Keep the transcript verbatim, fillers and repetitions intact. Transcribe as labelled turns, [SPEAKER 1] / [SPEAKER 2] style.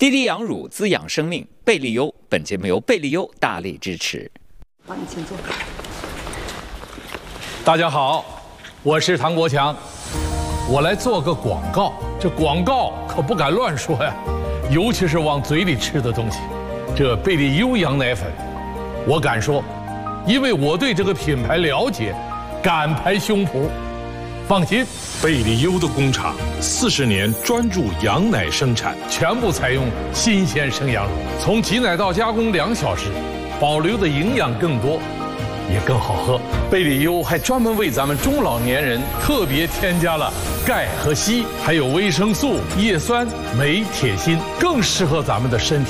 [SPEAKER 1] 滴滴养乳滋养生命，贝利优。本节目由贝利优大力支持。
[SPEAKER 2] 好，你请坐。
[SPEAKER 3] 大家好，我是唐国强，我来做个广告。这广告可不敢乱说呀，尤其是往嘴里吃的东西。这贝利优羊奶粉，我敢说，因为我对这个品牌了解，敢拍胸脯。放心，
[SPEAKER 4] 贝利优的工厂四十年专注羊奶生产，
[SPEAKER 3] 全部采用新鲜生羊乳，从挤奶到加工两小时，保留的营养更多，也更好喝。贝利优还专门为咱们中老年人特别添加了钙和硒，还有维生素、叶酸、镁、铁、锌，更适合咱们的身体。